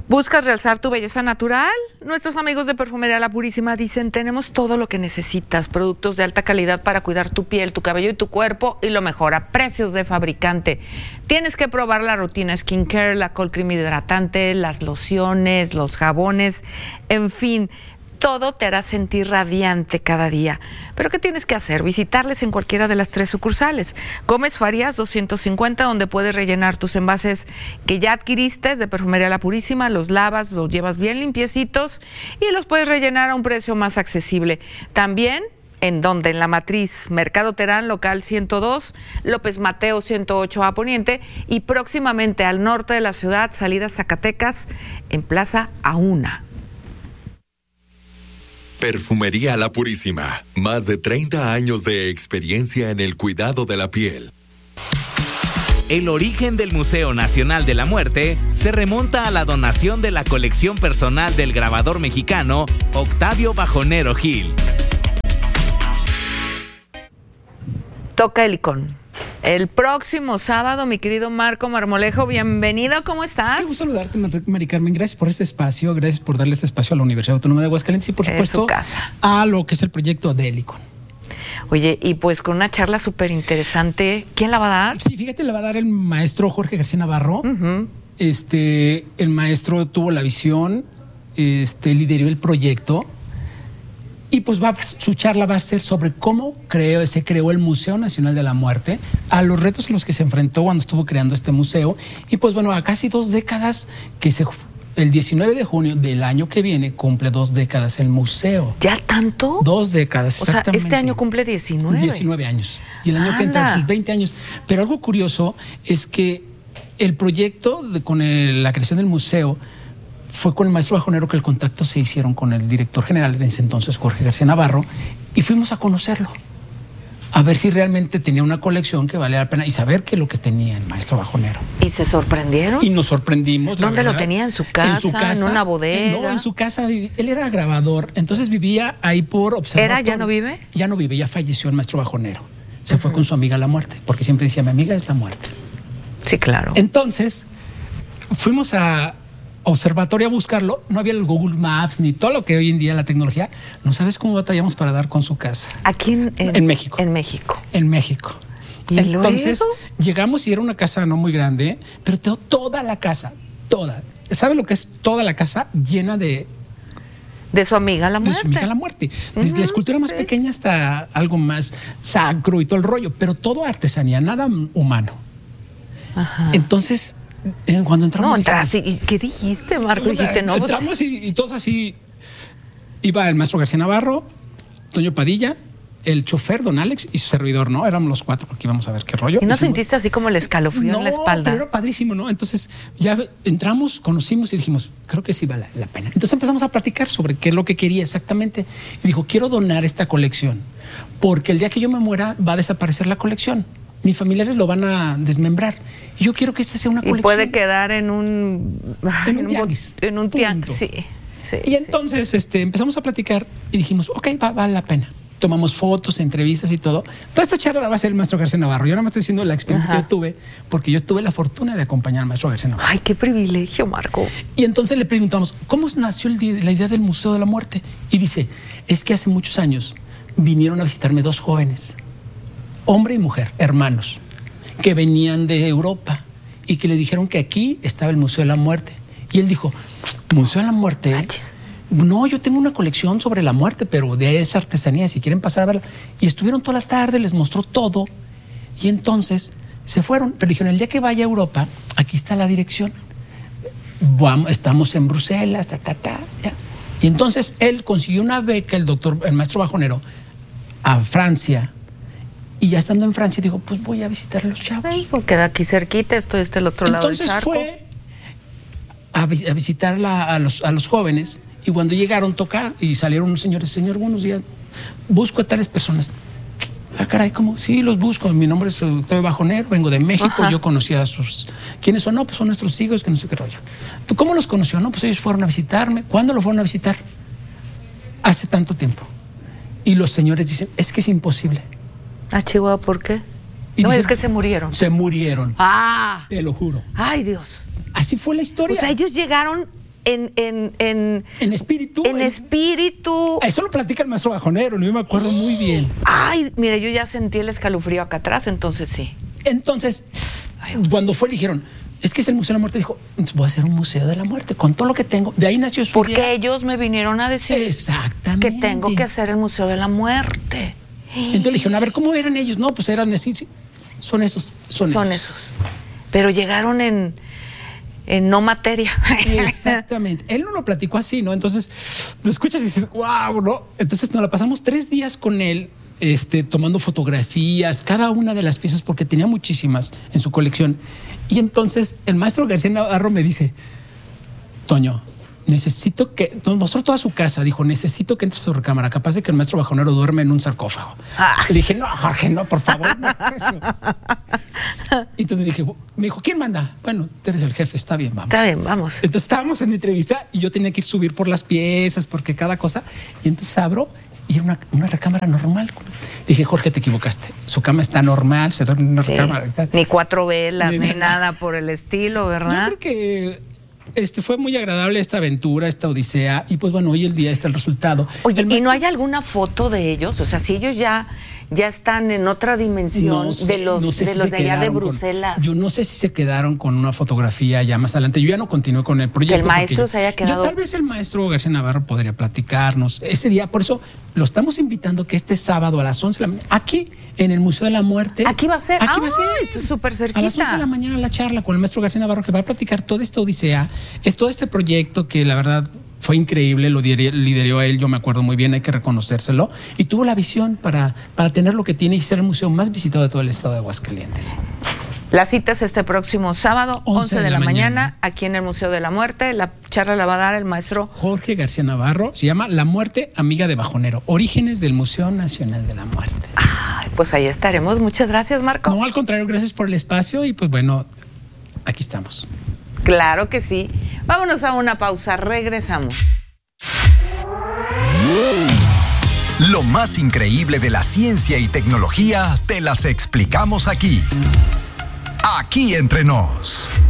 ¿Buscas realzar tu belleza natural? Nuestros amigos de Perfumería La Purísima dicen: tenemos todo lo que necesitas, productos de alta calidad para cuidar tu piel, tu cabello y tu cuerpo, y lo mejor, a precios de fabricante. Tienes que probar la rutina skincare, la cold cream hidratante, las lociones, los jabones, en fin, todo te hará sentir radiante cada día. ¿Pero qué tienes que hacer? Visitarles en cualquiera de las 3 sucursales. Gómez Farías 250, donde puedes rellenar tus envases que ya adquiriste de Perfumería La Purísima, los lavas, los llevas bien limpiecitos y los puedes rellenar a un precio más accesible. También en la matriz Mercado Terán, local 102, López Mateo 108A Poniente, y próximamente al norte de la ciudad, salida Zacatecas, en Plaza Auna. Perfumería La Purísima, más de 30 años de experiencia en el cuidado de la piel. El origen del Museo Nacional de la Muerte se remonta a la donación de la colección personal del grabador mexicano Octavio Bajonero Gil. Toca el icón. El próximo sábado, mi querido Marco Marmolejo, bienvenido, ¿cómo estás? Qué gusto saludarte, Mari Carmen, gracias por este espacio, gracias por darle este espacio a la Universidad Autónoma de Aguascalientes y por supuesto a lo que es el proyecto de Helicon. Oye, y pues con una charla súper interesante, ¿quién la va a dar? Sí, fíjate, la va a dar el maestro Jorge García Navarro. El maestro tuvo la visión, lideró el proyecto. Y pues su charla va a ser sobre cómo se creó el Museo Nacional de la Muerte, a los retos a los que se enfrentó cuando estuvo creando este museo. Y pues bueno, a casi 2 décadas, el 19 de junio del año que viene cumple 2 décadas el museo. ¿Ya tanto? 2 décadas, exactamente. O sea, este año cumple 19. 19 años. Y el año que entra sus 20 años. Pero algo curioso es que el proyecto con la creación del museo fue con el maestro Bajonero que el contacto se hicieron con el director general de ese entonces, Jorge García Navarro, y fuimos a conocerlo, a ver si realmente tenía una colección que valía la pena y saber qué es lo que tenía el maestro Bajonero. ¿Y se sorprendieron? Y nos sorprendimos. ¿Dónde lo tenía? ¿En su casa? ¿En una bodega? No, en su casa. Él era grabador, entonces vivía ahí por observatorio. ¿Ya no vive? Ya no vive, ya falleció el maestro Bajonero. Se fue con su amiga a la muerte, porque siempre decía, mi amiga es la muerte. Sí, claro. Entonces, fuimos a observatorio a buscarlo, no había el Google Maps ni todo lo que hoy en día la tecnología. No sabes cómo batallamos para dar con su casa. Aquí en México. En México. En México. ¿Y entonces luego? Llegamos y era una casa no muy grande, pero toda la casa, toda. ¿Sabe lo que es toda la casa? Llena de su amiga la muerte. De su amiga la muerte. Desde la escultura más pequeña hasta algo más sacro y todo el rollo, pero todo artesanía, nada humano. Ajá. Entonces, cuando entramos... No, entraste. ¿Y qué dijiste, Marco? Dijiste, no. Entramos y todos así... Iba el maestro García Navarro, Toño Padilla, el chofer, don Alex, y su servidor, ¿no? Éramos los 4 porque íbamos a ver qué rollo. ¿Y no sentiste así como el escalofrío en la espalda? No, pero era padrísimo, ¿no? Entonces ya entramos, conocimos y dijimos, creo que sí vale la pena. Entonces empezamos a platicar sobre qué es lo que quería exactamente. Y dijo, quiero donar esta colección porque el día que yo me muera va a desaparecer la colección. Mis familiares lo van a desmembrar. Y yo quiero que esta sea una colección. Y puede quedar en un tianguis. En un tianguis, sí. Y entonces empezamos a platicar y dijimos, ok, vale la pena. Tomamos fotos, entrevistas y todo. Toda esta charla la va a hacer el maestro García Navarro. Yo nada más estoy diciendo la experiencia que yo tuve, porque yo tuve la fortuna de acompañar al maestro García Navarro. Ay, qué privilegio, Marco. Y entonces le preguntamos, ¿cómo nació la idea del Museo de la Muerte? Y dice, es que hace muchos años vinieron a visitarme 2 jóvenes, hombre y mujer, hermanos, que venían de Europa y que le dijeron que aquí estaba el Museo de la Muerte. Y él dijo, ¿Museo de la Muerte? No, yo tengo una colección sobre la muerte, pero de esa artesanía, si quieren pasar a verla. Y estuvieron toda la tarde, les mostró todo. Y entonces se fueron. Pero dijeron, el día que vaya a Europa, aquí está la dirección. Estamos en Bruselas, ya. Y entonces él consiguió una beca, el maestro Bajonero, a Francia. Y ya estando en Francia, dijo, pues voy a visitar a los chavos. Ay, porque de aquí cerquita, esto es del otro lado del charco. Entonces fue a visitar a los jóvenes. Y cuando llegaron, y salieron unos señores, señor, buenos días, busco a tales personas. Ah, caray, ¿cómo? Sí, los busco. Mi nombre es Octavio Bajonero, vengo de México. Ajá. Yo conocí a ¿quiénes son? No, pues son nuestros hijos, que no sé qué rollo. ¿Tú cómo los conoció? No, pues ellos fueron a visitarme. ¿Cuándo lo fueron a visitar? Hace tanto tiempo. Y los señores dicen, es que es imposible. Ah, Chihuahua, ¿por qué? Y no, dicen, es que se murieron. Se murieron. Ah. Te lo juro. Ay, Dios. Así fue la historia. O sea, ellos llegaron En espíritu. En espíritu. Eso lo platica el maestro Bajonero, yo me acuerdo muy bien. Ay, mira, yo ya sentí el escalofrío acá atrás, entonces sí. Entonces, cuando fue, le dijeron, es que es el Museo de la Muerte. Dijo, voy a hacer un Museo de la Muerte con todo lo que tengo. De ahí nació su idea. Porque ellos me vinieron a decir exactamente que tengo que hacer el Museo de la Muerte. Entonces le dijeron, a ver, ¿cómo eran ellos? No, pues eran así, sí. Son esos. Pero llegaron en no materia. Exactamente. Él no lo platicó así, ¿no? Entonces, lo escuchas y dices, wow, ¿no? Entonces nos la pasamos 3 días con él, tomando fotografías, cada una de las piezas, porque tenía muchísimas en su colección. Y entonces el maestro García Navarro me dice, Toño, necesito que, nos mostró toda su casa, dijo, necesito que entres a su recámara, capaz de que el maestro Bajonero duerme en un sarcófago. Le dije, no, Jorge, no, por favor, no hagas eso. Y entonces me dijo, ¿quién manda? Bueno, tú eres el jefe, está bien, vamos. Está bien, vamos. Entonces estábamos en entrevista y yo tenía que ir subir por las piezas, porque cada cosa, y entonces abro y era una recámara normal. Dije, Jorge, te equivocaste. Su cama está normal, se duerme en una recámara. Ni 4 velas, ni nada por el estilo, ¿verdad? Yo creo que fue muy agradable esta aventura, esta odisea, y pues bueno, hoy el día está el resultado. Oye, ¿y no hay alguna foto de ellos? O sea, si ellos ya están en otra dimensión de los de allá de Bruselas. Yo no sé si se quedaron con una fotografía ya más adelante. Yo ya no continué con el proyecto. Que el maestro se haya quedado. Tal vez el maestro García Navarro podría platicarnos ese día. Por eso lo estamos invitando que este sábado a las 11 de la mañana, aquí en el Museo de la Muerte. Aquí va a ser. Aquí va a ser. Súper cerquita. A las 11 de la mañana la charla con el maestro García Navarro, que va a platicar toda esta odisea, todo este proyecto que la verdad fue increíble, lo lideró él, yo me acuerdo muy bien, hay que reconocérselo, y tuvo la visión para tener lo que tiene y ser el museo más visitado de todo el estado de Aguascalientes. La cita es este próximo sábado, 11 de la mañana, aquí en el Museo de la Muerte. La charla la va a dar el maestro Jorge García Navarro, se llama La Muerte Amiga de Bajonero, Orígenes del Museo Nacional de la Muerte. Ay, pues ahí estaremos. Muchas gracias, Marco. No, al contrario, gracias por el espacio y pues bueno, aquí estamos. Claro que sí. Vámonos a una pausa, regresamos. Lo más increíble de la ciencia y tecnología te las explicamos aquí. Aquí entre nos.